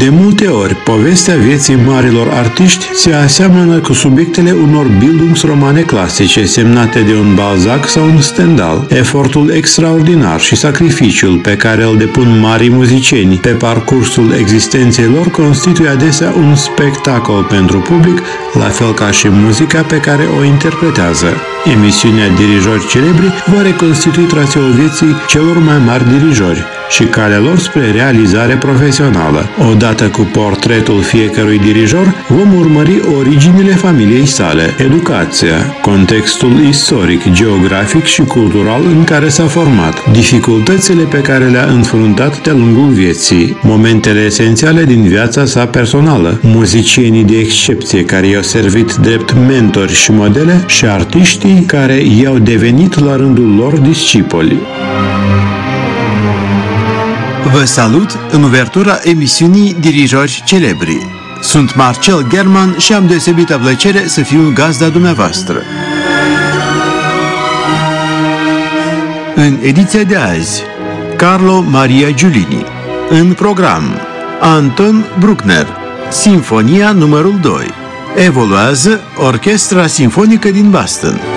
De multe ori, povestea vieții marilor artiști se aseamănă cu subiectele unor Bildungsromane clasice semnate de un Balzac sau un Stendhal. Efortul extraordinar și sacrificiul pe care îl depun marii muzicieni pe parcursul existenței lor constituie adesea un spectacol pentru public, la fel ca și muzica pe care o interpretează. Emisiunea Dirijori Celebri va reconstitui traseul vieții celor mai mari dirijori și calea lor spre realizare profesională. Odată cu portretul fiecărui dirijor, vom urmări originile familiei sale, educația, contextul istoric, geografic și cultural în care s-a format, dificultățile pe care le-a înfruntat de-a lungul vieții, momentele esențiale din viața sa personală, muzicienii de excepție care i-au servit drept mentori și modele și artiștii care i-au devenit la rândul lor discipoli. Vă salut în uvertura emisiunii Dirijori Celebri. Sunt Marcel German și am deosebită plăcere să fiu gazda dumneavoastră. În ediția de azi, Carlo Maria Giulini. În program, Anton Bruckner, Sinfonia numărul 2. Evoluează Orchestra Sinfonică din Boston.